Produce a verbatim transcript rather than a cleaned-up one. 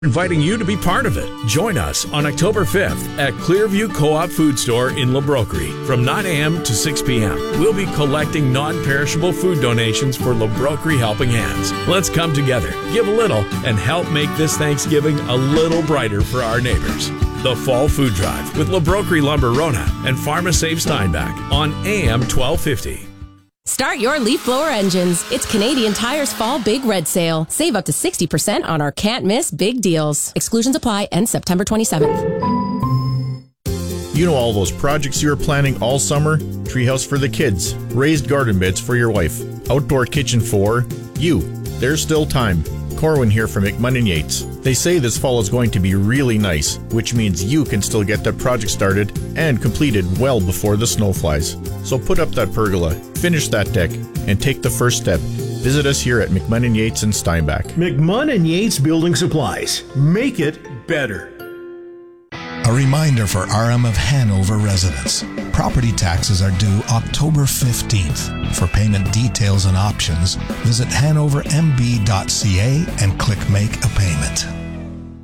inviting you to be part of it. Join us on October fifth at Clearview Co-op Food Store in La Broquerie from nine a.m. to six p.m. We'll be collecting non-perishable food donations for La Broquerie Helping Hands. Let's come together, give a little, and help make this Thanksgiving a little brighter for our neighbors. The Fall Food Drive with La Broquerie Lumber Rona and PharmaSafe Steinbach on A M twelve fifty. Start your leaf blower engines. It's Canadian Tire's Fall Big Red Sale. Save up to sixty percent on our can't-miss big deals. Exclusions apply. End September twenty-seventh. You know all those projects you were planning all summer? Treehouse for the kids, raised garden beds for your wife, outdoor kitchen for you. There's still time. Corwin here from McMunn Yates. They say this fall is going to be really nice, which means you can still get that project started and completed well before the snow flies. So put up that pergola, finish that deck, and take the first step. Visit us here at McMunn Yates and Steinbach. McMunn Yates Building Supplies. Make it better. A reminder for R M of Hanover residents. Property taxes are due October fifteenth. For payment details and options, visit hanover m b dot c a and click Make a Payment.